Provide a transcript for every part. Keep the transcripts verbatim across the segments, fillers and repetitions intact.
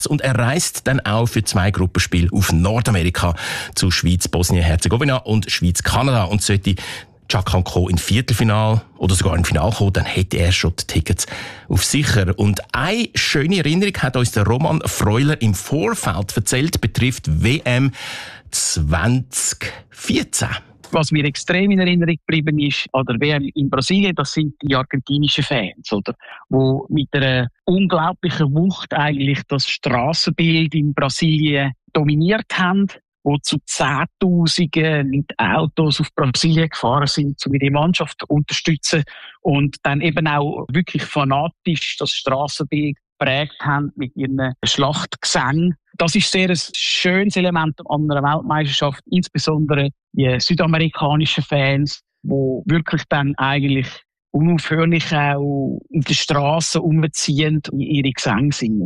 Und er reist dann auch für zwei Gruppenspiele auf Nordamerika zu Schweiz, Bosnien-Herzegowina und Schweiz-Kanada und sollte Chaka kommen in Viertelfinal oder sogar im Finale kommen, dann hätte er schon die Tickets auf sicher. Und eine schöne Erinnerung hat uns der Roman Freuler im Vorfeld erzählt, betrifft W M zwanzig vierzehn. Was mir extrem in Erinnerung geblieben ist an der W M in Brasilien, das sind die argentinischen Fans, oder? Wo mit einer unglaublichen Wucht eigentlich das Strassenbild in Brasilien dominiert haben, wo zu Zehntausenden mit Autos auf Brasilien gefahren sind, um ihre Mannschaft zu unterstützen und dann eben auch wirklich fanatisch das Strassenbild geprägt haben mit ihren Schlachtgesängen. Das ist sehr ein schönes Element an einer Weltmeisterschaft, insbesondere die südamerikanischen Fans, die wirklich dann eigentlich unaufhörlich auch in den Straßen umziehen und ihre Gesänge singen.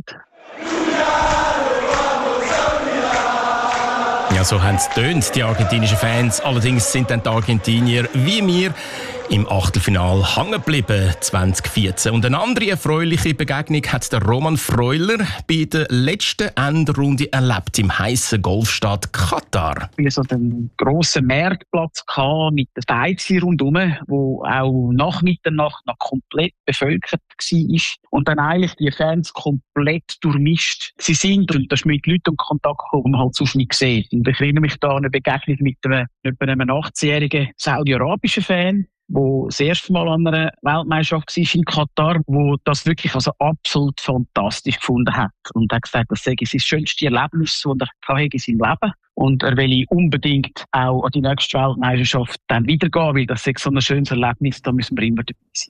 Ja, so haben es getönt, die argentinischen Fans. Allerdings sind dann die Argentinier wie wir im Achtelfinal hängen geblieben zwanzig vierzehn. Und eine andere erfreuliche Begegnung hat der Roman Freuler bei der letzten Endrunde erlebt im heißen Golfstaat Katar. Wir so einen grossen Marktplatz mit den Veizli rundherum, wo auch nach Mitternacht noch komplett bevölkert war und dann eigentlich die Fans komplett durchmischt. Sie sind, und das ist mit Leuten in Kontakt gekommen, die man halt sonst nicht sieht. Und ich erinnere mich da an eine Begegnung mit einem, etwa einem achtzigjährigen saudi-arabischen Fan, wo das erste Mal an einer Weltmeisterschaft war in Katar, wo das wirklich also absolut fantastisch gefunden hat. Und er hat gesagt, das sei sein schönstes Erlebnis, das er in seinem Leben hatte. Und er will unbedingt auch an die nächste Weltmeisterschaft dann wiedergehen, weil das ist so ein schönes Erlebnis, da müssen wir immer dabei sein.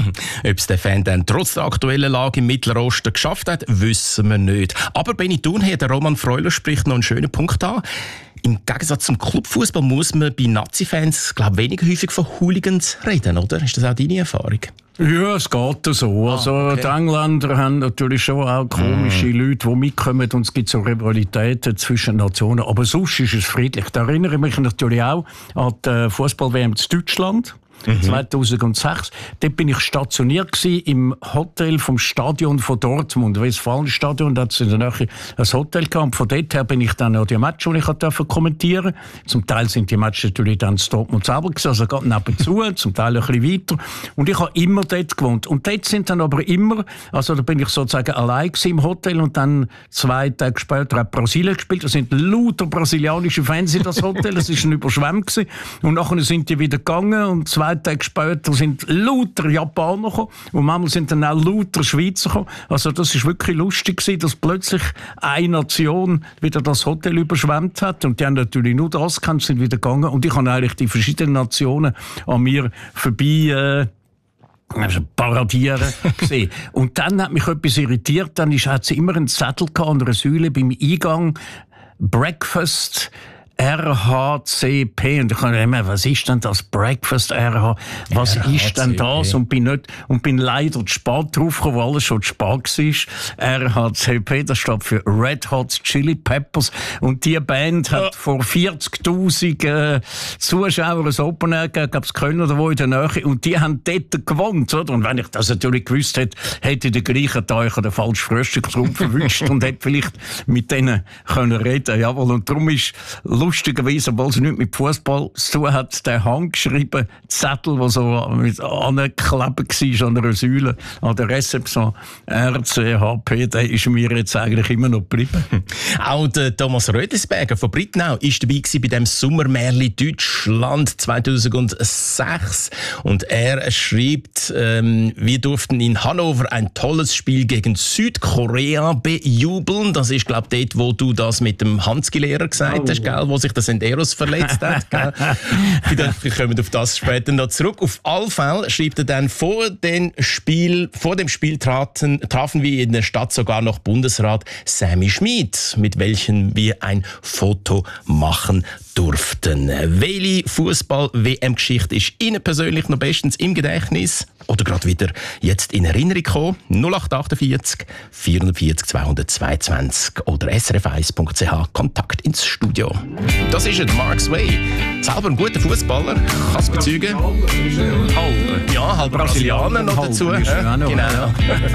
Ob es der Fan dann trotz der aktuellen Lage im Mittleren Osten geschafft hat, wissen wir nicht. Aber Benny Thunherr, der Roman Freuler, spricht noch einen schönen Punkt an. Im Gegensatz zum Clubfußball muss man bei Nazi-Fans, glaube ich, weniger häufig von Hooligans reden, oder? Ist das auch deine Erfahrung? Ja, es geht so. Ah, also okay. Die Engländer haben natürlich schon auch komische mm. Leute, die mitkommen und es gibt so Rivalitäten zwischen Nationen. Aber sonst ist es friedlich. Da erinnere ich mich natürlich auch an die Fußball-W M in Deutschland. Mhm. zweitausendsechs. Dort bin ich stationiert gewesen im Hotel vom Stadion von Dortmund, Westfalenstadion. Da hat es in der Nähe ein Hotel gehabt. Und von dort her bin ich dann auch die Matches, die ich durfte kommentieren. Zum Teil sind die Matches natürlich dann in Dortmund selber gewesen, also gerade nebenzu, zum Teil ein bisschen weiter. Und ich habe immer dort gewohnt. Und dort sind dann aber immer, also da bin ich sozusagen allein gewesen im Hotel und dann zwei Tage später hat Brasilien gespielt. Da sind lauter brasilianische Fans in das Hotel. Es war überschwemmt gewesen. Und nachher sind die wieder gegangen und zwei Tage später sind lauter Japaner gekommen und manchmal sind dann auch lauter Schweizer gekommen. Also das ist wirklich lustig gewesen, dass plötzlich eine Nation wieder das Hotel überschwemmt hat und die haben natürlich nur das gekannt, sind wieder gegangen und ich habe eigentlich die verschiedenen Nationen an mir vorbei äh, Also paradieren gesehen. Und dann hat mich etwas irritiert, dann ist, hat sie immer einen Zettel gehabt an einer Säule beim Eingang, Breakfast R H C P. Und ich habe immer, was ist denn das Breakfast R H? Was R H C P. Ist denn das? Und bin nicht, und bin leider zu spät draufgekommen, weil alles schon zu spät war. R H C P, das steht für Red Hot Chili Peppers. Und die Band hat ja. vor vierzigtausend äh, Zuschauern ein Open Air gegeben, gab es Köln oder wo in der Nähe. Und die haben dort gewohnt, oder? Und wenn ich das natürlich gewusst hätte, hätte ich den gleichen Tag den falschen Frühstückstrumpf verwünscht und hätte vielleicht mit denen können reden. Jawohl. Und darum ist lustigerweise, obwohl es nichts mit Fußball zu tun hat, der handgeschriebene Zettel, der so mit angeklebt war an einer Säule, an der Rezeption R C H P, der ist mir jetzt eigentlich immer noch geblieben. Auch der Thomas Rödesberger von Brittnau war dabei bei dem Sommermärli Deutschland zweitausendsechs. Und er schreibt, ähm, wir durften in Hannover ein tolles Spiel gegen Südkorea bejubeln. Das ist, glaube ich, dort, wo du das mit dem Hanski-Lehrer gesagt oh. hast, gell? Wo sich der Senderos verletzt hat. Gell? Wir kommen auf das später noch zurück. Auf alle Fälle schreibt er dann, vor, den Spiel, vor dem Spiel traten, trafen wir in der Stadt sogar noch Bundesrat Sammy Schmid, mit welchem wir ein Foto machen durften. Welche Fußball-W M-Geschichte ist Ihnen persönlich noch bestens im Gedächtnis oder gerade wieder jetzt in Erinnerung gekommen? null acht achtundvierzig vierundvierzig zweihundertzweiundzwanzig oder s r f eins punkt c h, Kontakt ins Studio. Das ist es, Mark Sway. Selber ein guter Fußballer, kann es bezeugen. Ja, halb Brasilianer noch dazu. Genau.